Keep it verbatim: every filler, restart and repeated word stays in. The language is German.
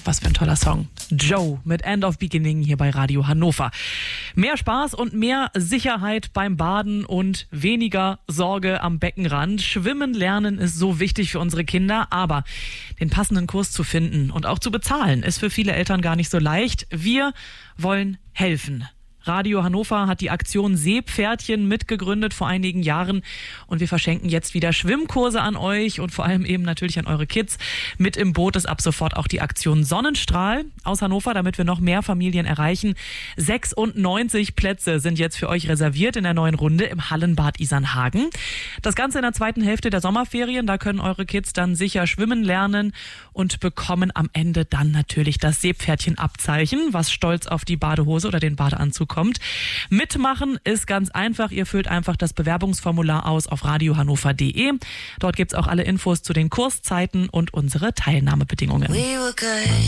was für ein toller Song. Joe mit End of Beginning hier bei Radio Hannover. Mehr Spaß und mehr Sicherheit beim Baden und weniger Sorge am Beckenrand. Schwimmen lernen ist so wichtig für unsere Kinder, aber den passenden Kurs zu finden und auch zu bezahlen ist für viele Eltern gar nicht so leicht. Wir wollen helfen. Radio Hannover hat die Aktion Seepferdchen mitgegründet vor einigen Jahren und wir verschenken jetzt wieder Schwimmkurse an euch und vor allem eben natürlich an eure Kids. Mit im Boot ist ab sofort auch die Aktion Sonnenstrahl aus Hannover, damit wir noch mehr Familien erreichen. sechsundneunzig Plätze sind jetzt für euch reserviert in der neuen Runde im Hallenbad Isernhagen. Das Ganze in der zweiten Hälfte der Sommerferien, da können eure Kids dann sicher schwimmen lernen und bekommen am Ende dann natürlich das Seepferdchen-Abzeichen, was stolz auf die Badehose oder den Badeanzug kommt. Mitmachen ist ganz einfach. Ihr füllt einfach das Bewerbungsformular aus auf radio hannover punkt de. Dort gibt's auch alle Infos zu den Kurszeiten und unsere Teilnahmebedingungen.